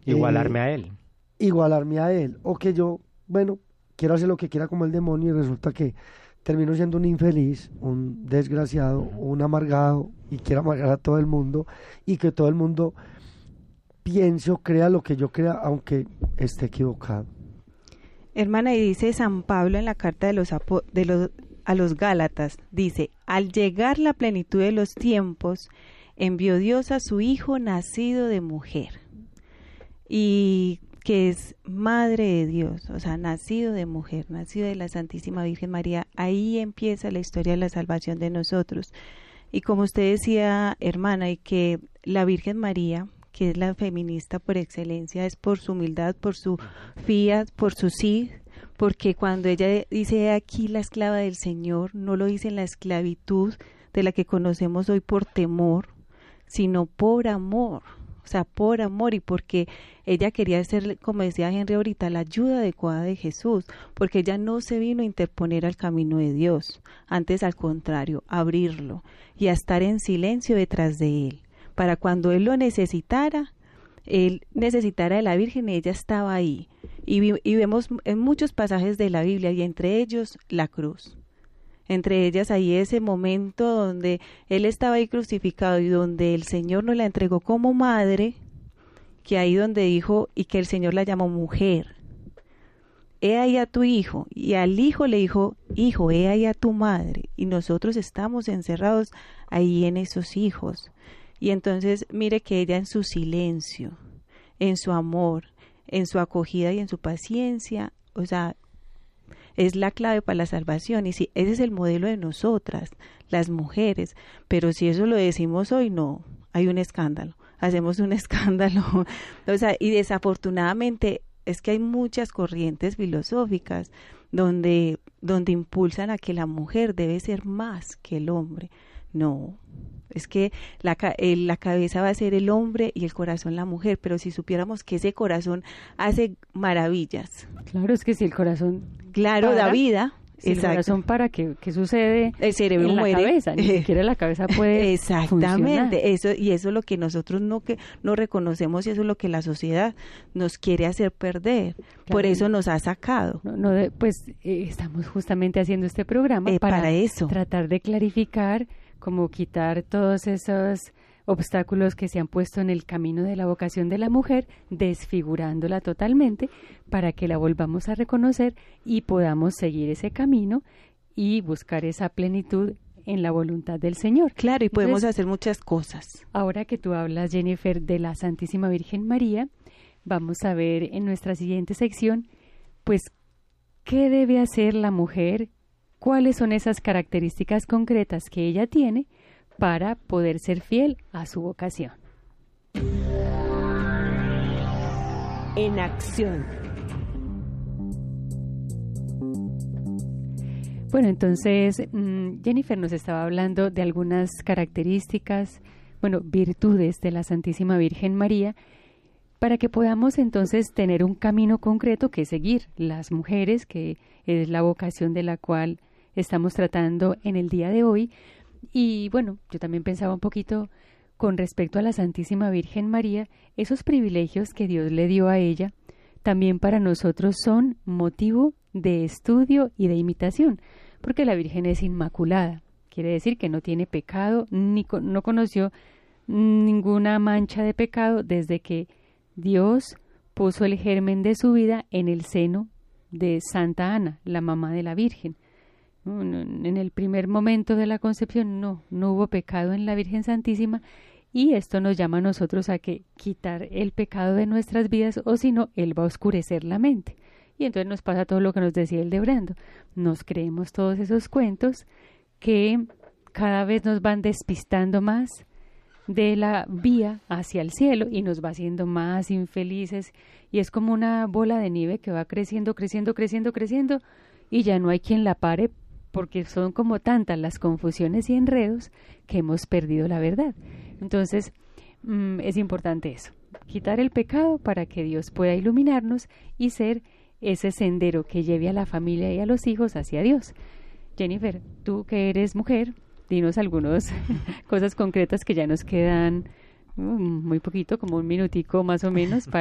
Igualarme a él. igualarme a él, o que yo, bueno, quiero hacer lo que quiera como el demonio y resulta que termino siendo un infeliz, un desgraciado, un amargado y quiero amargar a todo el mundo y que todo el mundo piense o crea lo que yo crea, aunque esté equivocado. Hermana, y dice San Pablo en la carta a los Gálatas, dice, al llegar la plenitud de los tiempos, envió Dios a su Hijo nacido de mujer, y que es madre de Dios, o sea, nacido de mujer, nacido de la Santísima Virgen María. Ahí empieza la historia de la salvación de nosotros. Y como usted decía, hermana, y que la Virgen María, que es la feminista por excelencia, es por su humildad, por su fiat, por su sí, porque cuando ella dice aquí la esclava del Señor, no lo dice en la esclavitud de la que conocemos hoy por temor, sino por amor, o sea, por amor, y porque ella quería ser, como decía Henry ahorita, la ayuda adecuada de Jesús, porque ella no se vino a interponer al camino de Dios, antes al contrario, abrirlo y a estar en silencio detrás de él, para cuando él lo necesitara, él necesitara de la Virgen, ella estaba ahí, y vemos en muchos pasajes de la Biblia, y entre ellos la cruz. Entre ellas ahí ese momento donde él estaba ahí crucificado y donde el Señor nos la entregó como madre, que ahí donde dijo, y que el Señor la llamó mujer. He ahí a tu hijo, y al hijo le dijo, hijo, he ahí a tu madre, y nosotros estamos encerrados ahí en esos hijos. Y entonces mire que ella en su silencio, en su amor, en su acogida y en su paciencia, o sea, es la clave para la salvación. Y si ese es el modelo de nosotras, las mujeres, pero si eso lo decimos hoy, no, hay un escándalo, hacemos un escándalo, o sea, y desafortunadamente es que hay muchas corrientes filosóficas donde impulsan a que la mujer debe ser más que el hombre. No, es que la cabeza va a ser el hombre y el corazón la mujer, pero si supiéramos que ese corazón hace maravillas. Claro, es que si el corazón Claro, da vida. Si el corazón para, ¿qué sucede? El cerebro en muere. La cabeza, ni siquiera la cabeza puede Exactamente, funcionar. Eso es lo que nosotros no reconocemos y eso es lo que la sociedad nos quiere hacer perder. Claro. Por eso nos ha sacado. Estamos justamente haciendo este programa para eso. Tratar de clarificar, como quitar todos esos obstáculos que se han puesto en el camino de la vocación de la mujer, desfigurándola totalmente para que la volvamos a reconocer y podamos seguir ese camino y buscar esa plenitud en la voluntad del Señor. Claro, y podemos hacer muchas cosas. Ahora que tú hablas, Jennifer, de la Santísima Virgen María, vamos a ver en nuestra siguiente sección, pues, ¿qué debe hacer la mujer? ¿Cuáles son esas características concretas que ella tiene para poder ser fiel a su vocación? En acción. Bueno, entonces Jennifer nos estaba hablando de algunas características, virtudes de la Santísima Virgen María, para que podamos entonces tener un camino concreto que seguir las mujeres, que es la vocación de la cual estamos tratando en el día de hoy. Y bueno, yo también pensaba un poquito con respecto a la Santísima Virgen María, esos privilegios que Dios le dio a ella, también para nosotros son motivo de estudio y de imitación, porque la Virgen es inmaculada, quiere decir que no tiene pecado, no conoció ninguna mancha de pecado desde que Dios puso el germen de su vida en el seno de Santa Ana, la mamá de la Virgen. En el primer momento de la concepción no hubo pecado en la Virgen Santísima, y esto nos llama a nosotros a que quitar el pecado de nuestras vidas, o si no, él va a oscurecer la mente. Y entonces nos pasa todo lo que nos decía el de Brando. Nos creemos todos esos cuentos que cada vez nos van despistando más de la vía hacia el cielo y nos va haciendo más infelices, y es como una bola de nieve que va creciendo, creciendo, creciendo, creciendo, y ya no hay quien la pare, porque son como tantas las confusiones y enredos que hemos perdido la verdad. Entonces, es importante eso, quitar el pecado para que Dios pueda iluminarnos y ser ese sendero que lleve a la familia y a los hijos hacia Dios. Jennifer, tú que eres mujer, dinos algunas cosas concretas que ya nos quedan muy poquito, como un minutico más o menos, para